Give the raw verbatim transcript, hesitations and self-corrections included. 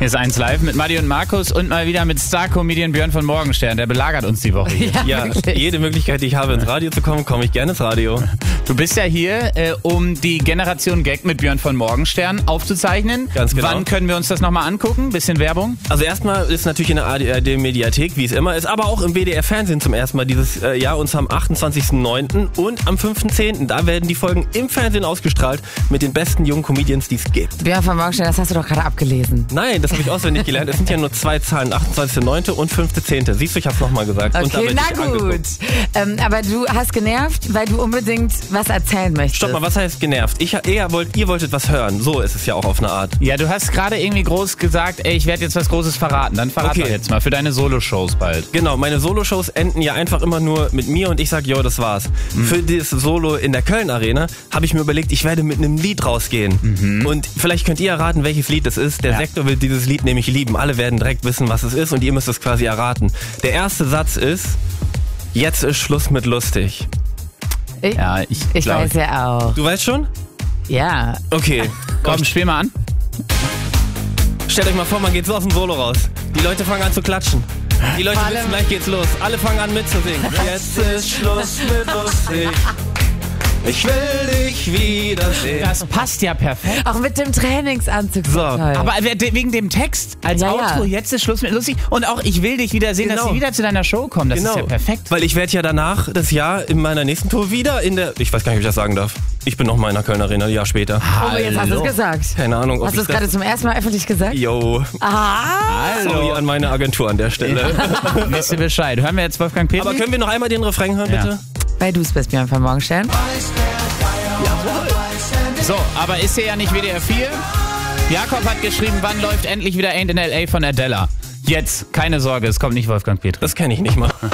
Hier ist eins live mit Matti und Markus und mal wieder mit Star-Comedian Björn von Morgenstern. Der belagert uns die Woche hier. Ja, ja, jede Möglichkeit, die ich habe, ins Radio zu kommen, komme ich gerne ins Radio. Du bist ja hier, äh, um die Generation Gag mit Björn von Morgenstern aufzuzeichnen. Ganz genau. Wann können wir uns das nochmal angucken? Bisschen Werbung? Also erstmal ist natürlich in der A R D-Mediathek, wie es immer ist, aber auch im W D R-Fernsehen zum ersten Mal dieses äh, Jahr, und zwar am achtundzwanzigsten neunten und am fünften zehnten Da werden die Folgen im Fernsehen ausgestrahlt mit den besten jungen Comedians, die es gibt. Björn von Morgenstern, das hast du doch gerade abgelesen. Nein, das habe ich auswendig gelernt. Es sind ja nur zwei Zahlen, achtundzwanzigsten neunten und fünften zehnten Siehst du, ich habe es nochmal gesagt. Und Okay, na gut. Ähm, aber du hast genervt, weil du unbedingt was erzählen möchtest. Stopp mal, was heißt genervt? Ich, eher wollt, ihr wolltet was hören. So ist es ja auch auf eine Art. Ja, du hast gerade irgendwie groß gesagt, ey, ich werde jetzt was Großes verraten. Dann verrat Okay. doch jetzt mal für deine Solo-Shows bald. Genau, meine Solo-Shows enden ja einfach immer nur mit mir und ich sag, jo, das war's. Mhm. Für dieses Solo in der Köln Arena habe ich mir überlegt, ich werde mit einem Lied rausgehen. Mhm. Und vielleicht könnt ihr erraten, welches Lied es ist. Der Ja. Sektor will dieses Lied nämlich lieben. Alle werden direkt wissen, was es ist, und ihr müsst es quasi erraten. Der erste Satz ist: Jetzt ist Schluss mit lustig. Ich, Ja, ich, ich glaub, weiß ja auch. Du weißt schon? Ja. Okay. Komm, spiel mal an. Stellt euch mal vor, man geht so aus dem Solo raus. Die Leute fangen an zu klatschen. Die Leute Vor allem- wissen, gleich geht's los. Alle fangen an mitzusingen. Jetzt ist Schluss mit lustig. Ich will dich wiedersehen. Das passt ja perfekt. Auch mit dem Trainingsanzug. So, Toll. Aber wegen dem Text als Ja, Outro, ja. jetzt ist Schluss mit lustig. Und auch ich will dich wieder sehen, dass Genau. sie wieder zu deiner Show kommen. Das ist ja perfekt. Weil ich werde ja danach das Jahr in meiner nächsten Tour wieder in der... Ich weiß gar nicht, ob ich das sagen darf. Ich bin nochmal in der Köln Arena, ein Jahr später. Oh, jetzt hast du es gesagt. Keine Ahnung, ob Hast du ich es gerade zum ersten Mal öffentlich gesagt? Yo. Ah. Sorry an meine Agentur an der Stelle. Wisst ihr Bescheid. Hören wir jetzt Wolfgang Petri? Aber können wir noch einmal den Refrain hören, Ja. bitte? Weil du es bist, Björn von Morgenstern. So, aber ist hier ja nicht W D R vier. Jakob hat geschrieben, wann läuft endlich wieder Ain't in L A von Adela. Jetzt, keine Sorge, es kommt nicht Wolfgang Petri. Das kenne ich nicht mal.